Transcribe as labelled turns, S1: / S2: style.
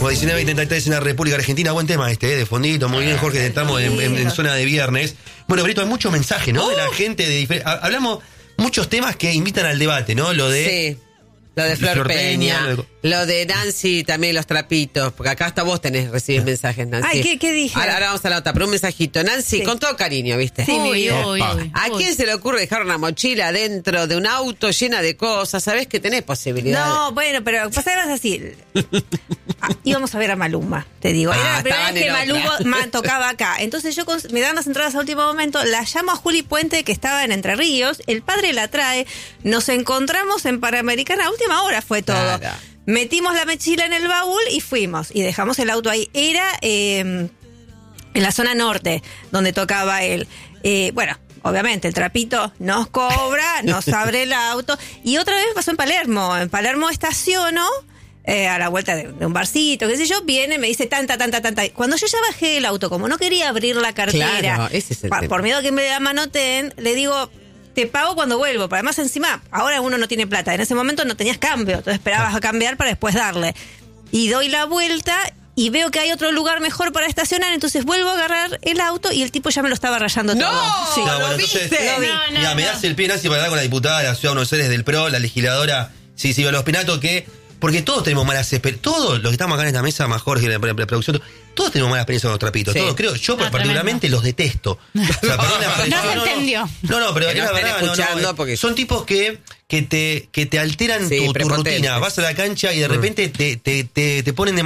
S1: Como 19:33 en la República Argentina. Buen tema de fondito. Muy bien, Jorge. Estamos en zona de viernes. Bueno, Brito, hay mucho mensaje, ¿no? De la gente de hablamos muchos temas que invitan al debate, ¿no? Lo de...
S2: Sí. Lo de Flor Peña, lo de Nancy también, los trapitos, porque acá hasta vos recibís mensajes, Nancy.
S3: Ay, ¿qué dije?
S2: Ahora vamos a la otra, pero un mensajito. Nancy, con todo cariño, ¿viste?
S3: Sí,
S4: Uy.
S2: ¿A quién se le ocurre dejar una mochila dentro de un auto llena de cosas? Sabés que tenés posibilidades.
S3: No, bueno, pero pasabas así. Íbamos a ver a Maluma, te digo. Era la primera vez que Maluma tocaba acá. Entonces yo me daban las entradas a último momento, la llamo a Juli Puente, que estaba en Entre Ríos, el padre la trae, nos encontramos en Panamericana, a última hora fue todo.
S2: Claro.
S3: Metimos la mochila en el baúl y fuimos. Y dejamos el auto ahí. Era en la zona norte, donde tocaba él. Bueno, obviamente el trapito nos cobra, nos abre el auto. Y otra vez pasó en Palermo. En Palermo estaciono, a la vuelta de un barcito, qué sé yo, viene, me dice tanta. Cuando yo ya bajé del auto, como no quería abrir la cartera,
S2: Claro, ese es el tema.
S3: por miedo a que me la manoteen, le digo... Te pago cuando vuelvo, pero además encima, ahora uno no tiene plata. En ese momento no tenías cambio, entonces esperabas a cambiar para después darle. Y doy la vuelta y veo que hay otro lugar mejor para estacionar, entonces vuelvo a agarrar el auto y el tipo ya me lo estaba rayando todo. Sí.
S1: No,
S2: ¿lo
S1: bueno,
S2: viste?
S1: entonces,
S3: Lo vi.
S1: mira, me das el pie, Nancy, para hablar con la diputada de la Ciudad de Buenos Aires del PRO, la legisladora Silvia Ospinato, porque todos tenemos malas experiencias, todos los que estamos acá en esta mesa, más Jorge, la producción, todos tenemos malas experiencias con los trapitos,
S2: Sí.
S1: todos, creo, yo particularmente los detesto. O sea, perdón la expresión,
S4: No se entendió.
S1: No, pero
S2: Que
S1: es
S2: no
S1: la
S2: estén
S1: verdad,
S2: escuchando porque-
S1: son tipos que te alteran
S2: Sí,
S1: tu
S2: prepotentes.
S1: rutina, vas a la cancha y de repente te ponen de